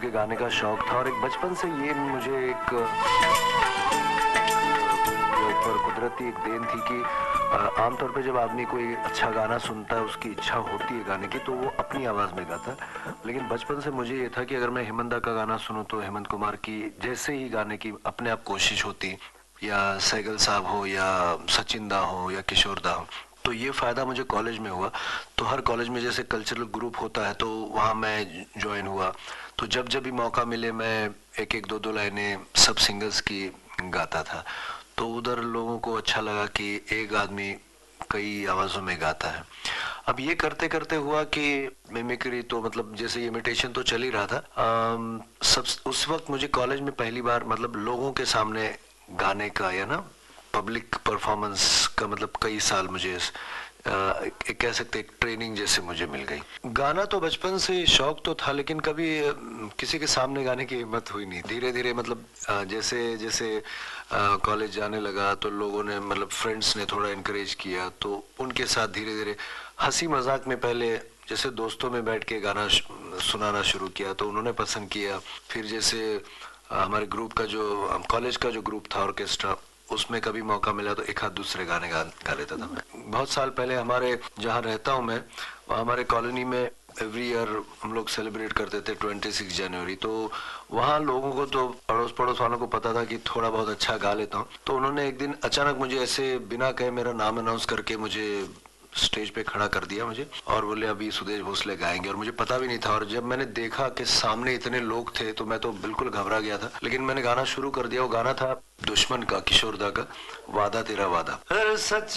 के गाने का शौक था और एक बचपन से ये मुझे एक ऊपर कुदरती एक देन थी कि आमतौर पे जब आदमी कोई अच्छा गाना सुनता है, उसकी इच्छा होती है गाने की, तो वो अपनी आवाज़ में गाता है। लेकिन बचपन से मुझे ये था कि अगर मैं हेमंत दा का गाना सुनूं तो हेमंत कुमार की जैसे ही गाने की अपने आप कोशिश होती, या सैगल साहब हो या सचिन दा हो या किशोर दा हो। तो ये फ़ायदा मुझे कॉलेज में हुआ। तो हर कॉलेज में जैसे कल्चरल ग्रुप होता है तो वहाँ मैं ज्वाइन हुआ। तो जब जब भी मौका मिले मैं एक एक दो दो लाइनें सब सिंगर्स की गाता था। तो उधर लोगों को अच्छा लगा कि एक आदमी कई आवाज़ों में गाता है। अब ये करते करते हुआ कि मिमिक्री तो मतलब जैसे इमिटेशन तो चल ही रहा था। सब उस वक्त मुझे कॉलेज में पहली बार मतलब लोगों के सामने गाने का या ना पब्लिक परफॉर्मेंस का मतलब कई साल मुझे एक कह सकते एक ट्रेनिंग जैसे मुझे मिल गई। गाना तो बचपन से शौक तो था, लेकिन कभी किसी के सामने गाने की हिम्मत हुई नहीं। धीरे धीरे मतलब जैसे जैसे कॉलेज जाने लगा तो लोगों ने मतलब फ्रेंड्स ने थोड़ा इनकरेज किया, तो उनके साथ धीरे धीरे हंसी मजाक में पहले जैसे दोस्तों में बैठ के गाना सुनाना शुरू किया तो उन्होंने पसंद किया। फिर जैसे हमारे ग्रुप का जो कॉलेज का जो ग्रुप था ऑर्केस्ट्रा, उसमें कभी मौका मिला तो एक आध दूसरे गाने गा लेता था मैं। बहुत साल पहले हमारे जहाँ रहता हूँ मैं, हमारे कॉलोनी में एवरी ईयर हम लोग सेलिब्रेट करते थे 26 जनवरी। तो वहाँ लोगों को तो पड़ोस पड़ोस वालों को पता था कि थोड़ा बहुत अच्छा गा लेता हूँ। तो उन्होंने एक दिन अचानक मुझे ऐसे बिना कहे मेरा नाम अनाउंस करके मुझे स्टेज पे खड़ा कर दिया मुझे, और बोले अभी सुदेश भोसले गाएंगे। और मुझे पता भी नहीं था, और जब मैंने देखा कि सामने इतने लोग थे तो मैं तो बिल्कुल घबरा गया था। लेकिन मैंने गाना शुरू कर दिया। वो गाना था दुश्मन का, किशोर दा का, वादा तेरा वादा। सच